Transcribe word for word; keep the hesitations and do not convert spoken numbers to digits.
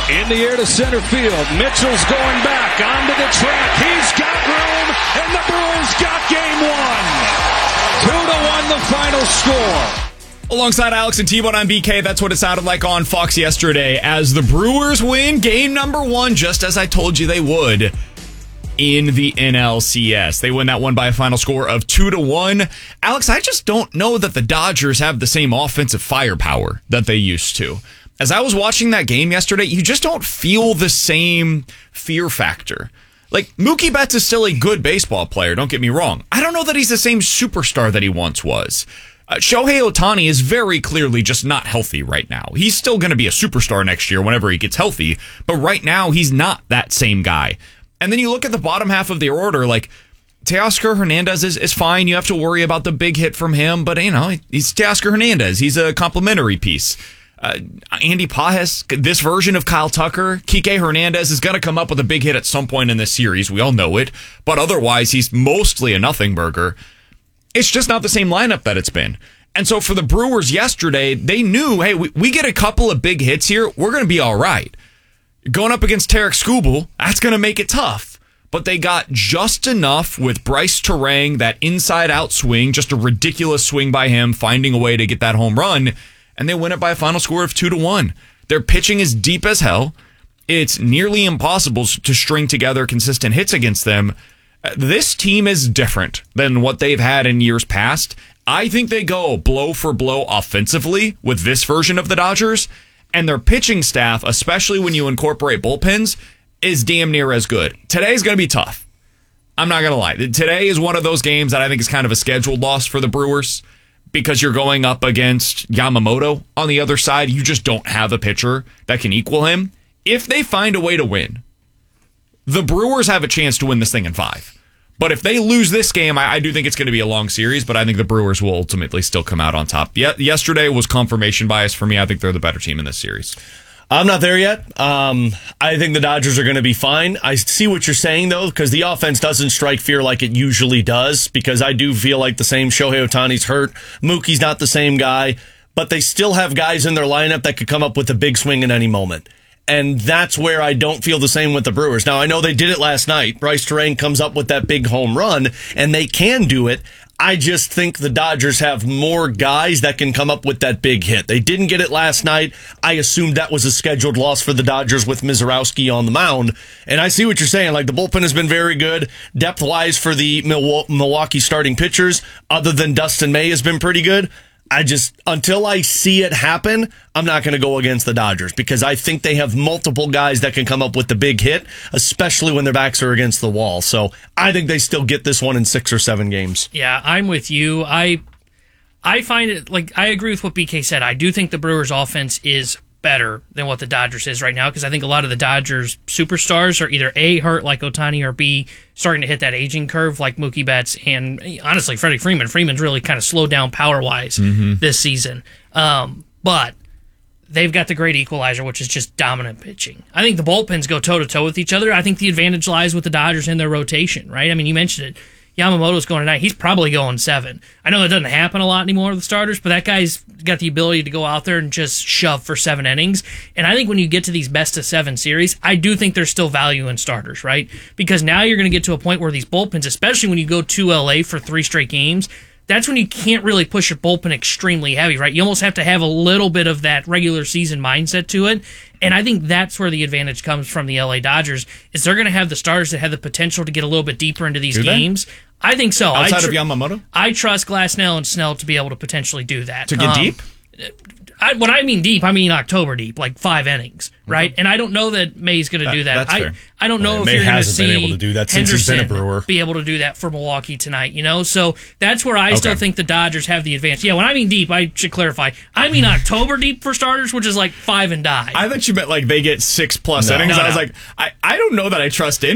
In the air to center field. Mitchell's going back onto the track. He's got room, and the Brewers got game one. Two to one, the final score. Alongside Alex and T-Bone, I'm B K. That's what it sounded like on Fox yesterday as the Brewers win game number one, just as I told you they would in the N L C S. They win that one by a final score of two to one. Alex, I just don't know that the Dodgers have the same offensive firepower that they used to. As I was watching that game yesterday, you just don't feel the same fear factor. Like, Mookie Betts is still a good baseball player, don't get me wrong. I don't know that he's the same superstar that he once was. Uh, Shohei Ohtani is very clearly just not healthy right now. He's still going to be a superstar next year whenever he gets healthy, but right now he's not that same guy. And then you look at the bottom half of the order, like, Teoscar Hernandez is, is fine. You have to worry about the big hit from him, but, you know, he's Teoscar Hernandez. He's a complimentary piece. Uh, Andy Pajes, this version of Kyle Tucker, Kike Hernandez is going to come up with a big hit at some point in this series. We all know it. But otherwise, he's mostly a nothing burger. It's just not the same lineup that it's been. And so for the Brewers yesterday, they knew, hey, we, we get a couple of big hits here, we're going to be all right. Going up against Tarek Skubal, that's going to make it tough. But they got just enough with Bryce Terang, that inside-out swing, just a ridiculous swing by him, finding a way to get that home run. And they win it by a final score of two to one. Their pitching is deep as hell. It's nearly impossible to string together consistent hits against them. This team is different than what they've had in years past. I think they go blow for blow offensively with this version of the Dodgers, and their pitching staff, especially when you incorporate bullpens, is damn near as good. Today's going to be tough. I'm not going to lie. Today is one of those games that I think is kind of a scheduled loss for the Brewers, because you're going up against Yamamoto on the other side. You just don't have a pitcher that can equal him. If they find a way to win, the Brewers have a chance to win this thing in five. But if they lose this game, I, I do think it's going to be a long series, but I think the Brewers will ultimately still come out on top. Ye- yesterday was confirmation bias for me. I think they're the better team in this series. I'm not there yet. Um, I think the Dodgers are going to be fine. I see what you're saying, though, because the offense doesn't strike fear like it usually does, because I do feel like the same Shohei Ohtani's hurt. Mookie's not the same guy, but they still have guys in their lineup that could come up with a big swing in any moment. And that's where I don't feel the same with the Brewers. Now, I know they did it last night. Bryce Terang comes up with that big home run, and they can do it. I just think the Dodgers have more guys that can come up with that big hit. They didn't get it last night. I assumed that was a scheduled loss for the Dodgers with Mizorowski on the mound. And I see what you're saying. Like, the bullpen has been very good. Depth-wise for the Milwaukee starting pitchers, other than Dustin May, has been pretty good. I just, until I see it happen, I'm not going to go against the Dodgers, because I think they have multiple guys that can come up with the big hit, especially when their backs are against the wall. So I think they still get this one in six or seven games. Yeah, I'm with you. I I find it, like, I agree with what B K said. I do think the Brewers' offense is better than what the Dodgers is right now, because I think a lot of the Dodgers superstars are either A, hurt like Ohtani, or B, starting to hit that aging curve like Mookie Betts and, honestly, Freddie Freeman. Freeman's really kind of slowed down power-wise mm-hmm. this season. Um, but they've got the great equalizer, which is just dominant pitching. I think the bullpens go toe-to-toe with each other. I think the advantage lies with the Dodgers in their rotation, right? I mean, you mentioned it. Yamamoto's going tonight. He's probably going seven. I know that doesn't happen a lot anymore with the starters, but that guy's got the ability to go out there and just shove for seven innings. And I think when you get to these best of seven series, I do think there's still value in starters, right? Because now you're going to get to a point where these bullpens, especially when you go to L A for three straight games, that's when you can't really push your bullpen extremely heavy, right? You almost have to have a little bit of that regular season mindset to it. And I think that's where the advantage comes from the L A Dodgers, is they're going to have the starters that have the potential to get a little bit deeper into these do games. They? I think so. Outside tr- of Yamamoto? I trust Glasnow and Snell to be able to potentially do that. To get um, deep? I, when I mean deep, I mean October deep, like five innings, right? Mm-hmm. And I don't know that May's going to that, do that. That's I fair. I don't know well, if May you're going to hasn't see been able to do that since Henderson he's been a Brewer. be able to do that for Milwaukee tonight, you know? So that's where I okay. still think the Dodgers have the advantage. Yeah, when I mean deep, I should clarify. I mean October deep for starters, which is like five and die. I thought you meant like they get six plus no. innings. No, I was no. like, I, I don't know that I trust any